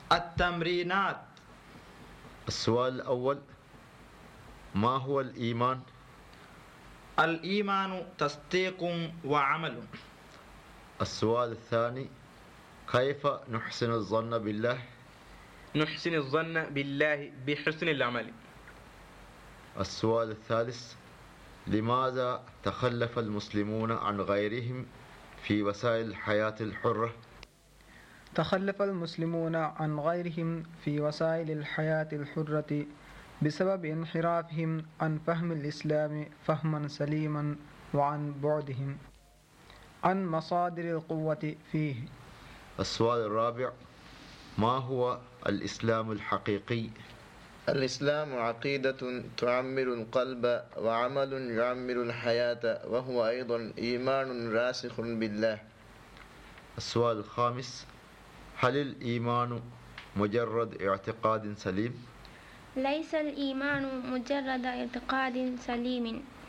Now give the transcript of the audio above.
التمرينات. السؤال الأول: ما هو الإيمان؟ الإيمان تصديق وعمل. السؤال الثاني: كيف نحسن الظن بالله؟ نحسن الظن بالله بحسن العمل. السؤال الثالث: لماذا تخلف المسلمون عن غيرهم في وسائل الحياة الحرة؟ تخلف المسلمون عن غيرهم في وسائل الحياة الحرة بسبب انحرافهم عن فهم الإسلام فهما سليما وعن بعدهم عن مصادر القوة فيه. السؤال الرابع: ما هو الإسلام الحقيقي؟ الإسلام عقيدة تعمر القلب وعمل يعمر الحياة، وهو أيضا إيمان راسخ بالله. السؤال الخامس: هل الإيمان مجرد اعتقاد سليم؟ ليس الإيمان مجرد اعتقاد سليم،